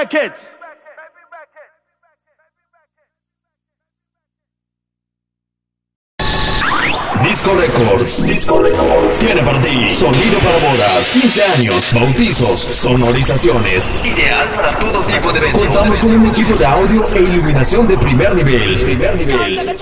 Records. Disco Records tiene para ti sonido para bodas, 15 años, bautizos, sonorizaciones, ideal para todo tipo de eventos. Contamos con un equipo de audio e iluminación de primer nivel.